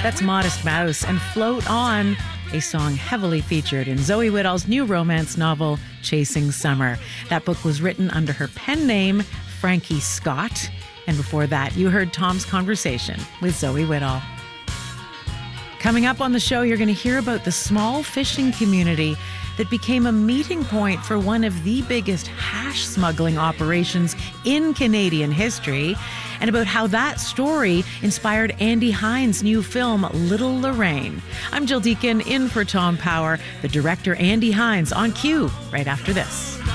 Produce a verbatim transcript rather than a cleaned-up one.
That's Modest Mouse and Float On, a song heavily featured in Zoe Whittall's new romance novel, Chasing Summer. That book was written under her pen name, Frankie Scott. And before that, you heard Tom's conversation with Zoe Whittall. Coming up on the show, you're going to hear about the small fishing community that became a meeting point for one of the biggest hash smuggling operations in Canadian history, and about how that story inspired Andy Hines' new film, Little Lorraine. I'm Jill Deacon, in for Tom Power, the director Andy Hines on cue right after this.